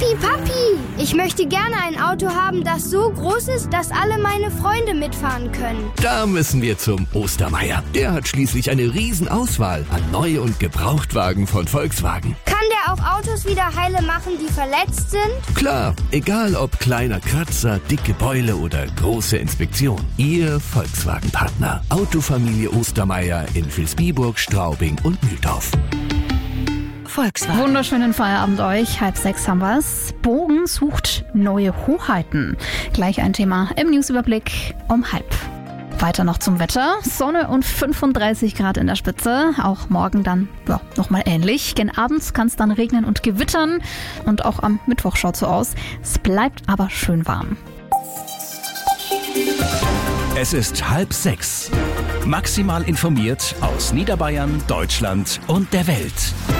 Papi, ich möchte gerne ein Auto haben, das so groß ist, dass alle meine Freunde mitfahren können. Da müssen wir zum Ostermeier. Der hat schließlich eine Riesenauswahl an Neu- und Gebrauchtwagen von Volkswagen. Kann der auch Autos wieder heile machen, die verletzt sind? Klar, egal ob kleiner Kratzer, dicke Beule oder große Inspektion. Ihr Volkswagen-Partner. Autofamilie Ostermeier in Vilsbiburg, Straubing und Mühldorf. Volkswagen. Wunderschönen Feierabend euch. 5:30 haben wir's. Bogen sucht neue Hoheiten. Gleich ein Thema im Newsüberblick um 5:30. Weiter noch zum Wetter. Sonne und 35 Grad in der Spitze. Auch morgen dann nochmal ähnlich. Gen abends kann es dann regnen und gewittern. Und auch am Mittwoch schaut so aus. Es bleibt aber schön warm. Es ist 5:30. Maximal informiert aus Niederbayern, Deutschland und der Welt.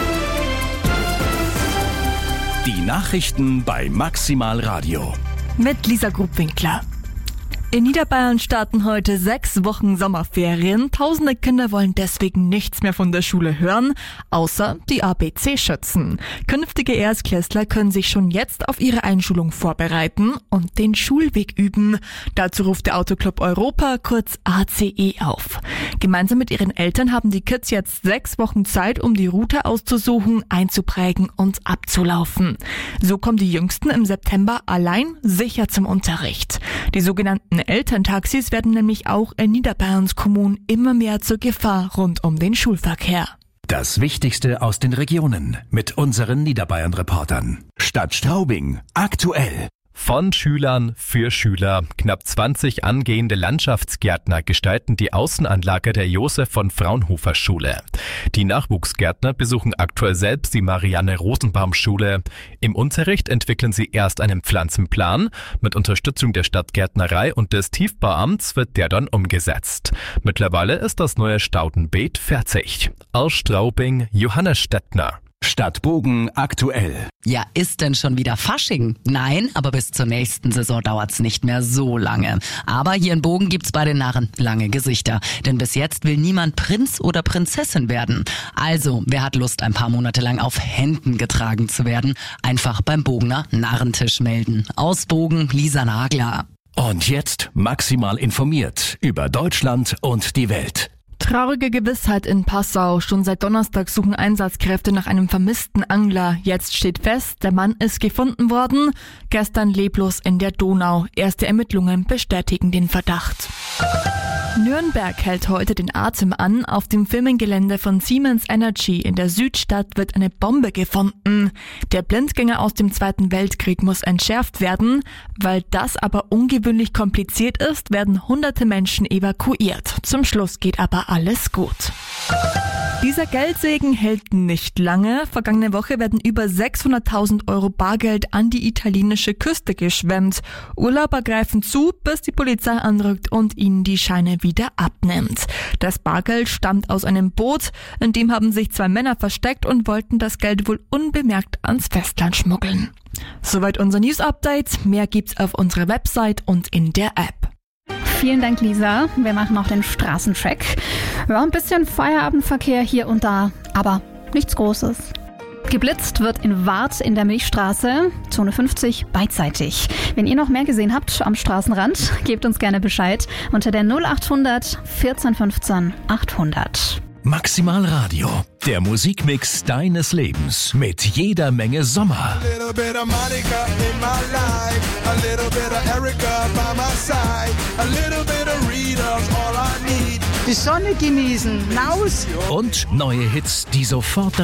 Die Nachrichten bei Maximal Radio. Mit Lisa Grubwinkler. In Niederbayern starten heute 6 Wochen Sommerferien. Tausende Kinder wollen deswegen nichts mehr von der Schule hören, außer die ABC-Schützen. Künftige Erstklässler können sich schon jetzt auf ihre Einschulung vorbereiten und den Schulweg üben. Dazu ruft der Autoclub Europa, kurz ACE, auf. Gemeinsam mit ihren Eltern haben die Kids jetzt 6 Wochen Zeit, um die Route auszusuchen, einzuprägen und abzulaufen. So kommen die Jüngsten im September allein sicher zum Unterricht. Die sogenannten Elterntaxis werden nämlich auch in Niederbayerns Kommunen immer mehr zur Gefahr rund um den Schulverkehr. Das Wichtigste aus den Regionen mit unseren Niederbayern-Reportern. Stadt Straubing, aktuell. Von Schülern für Schüler. Knapp 20 angehende Landschaftsgärtner gestalten die Außenanlage der Josef von Fraunhofer Schule. Die Nachwuchsgärtner besuchen aktuell selbst die Marianne-Rosenbaum-Schule. Im Unterricht entwickeln sie erst einen Pflanzenplan. Mit Unterstützung der Stadtgärtnerei und des Tiefbauamts wird der dann umgesetzt. Mittlerweile ist das neue Staudenbeet fertig. Aus Straubing, Johannes Stettner. Stadt Bogen aktuell. Ja, ist denn schon wieder Fasching? Nein, aber bis zur nächsten Saison dauert's nicht mehr so lange. Aber hier in Bogen gibt's bei den Narren lange Gesichter. Denn bis jetzt will niemand Prinz oder Prinzessin werden. Also, wer hat Lust, ein paar Monate lang auf Händen getragen zu werden? Einfach beim Bogener Narrentisch melden. Aus Bogen, Lisa Nagler. Und jetzt maximal informiert über Deutschland und die Welt. Traurige Gewissheit in Passau. Schon seit Donnerstag suchen Einsatzkräfte nach einem vermissten Angler. Jetzt steht fest, der Mann ist gefunden worden. Gestern leblos in der Donau. Erste Ermittlungen bestätigen den Verdacht. Nürnberg hält heute den Atem an. Auf dem Firmengelände von Siemens Energy in der Südstadt wird eine Bombe gefunden. Der Blindgänger aus dem Zweiten Weltkrieg muss entschärft werden. Weil das aber ungewöhnlich kompliziert ist, werden hunderte Menschen evakuiert. Zum Schluss geht aber alles gut. Dieser Geldsegen hält nicht lange. Vergangene Woche werden über 600.000 Euro Bargeld an die italienische Küste geschwemmt. Urlauber greifen zu, bis die Polizei anrückt und ihnen die Scheine wieder abnimmt. Das Bargeld stammt aus einem Boot, in dem haben sich 2 Männer versteckt und wollten das Geld wohl unbemerkt ans Festland schmuggeln. Soweit unser News-Update. Mehr gibt's auf unserer Website und in der App. Vielen Dank, Lisa. Wir machen noch den Straßencheck. Ja, ein bisschen Feierabendverkehr hier und da, aber nichts Großes. Geblitzt wird in Warth in der Milchstraße, Zone 50 beidseitig. Wenn ihr noch mehr gesehen habt am Straßenrand, gebt uns gerne Bescheid unter der 0800 14 15 800. Maximal Radio, der Musikmix deines Lebens mit jeder Menge Sommer. Die Sonne genießen, raus. Und neue Hits, die sofort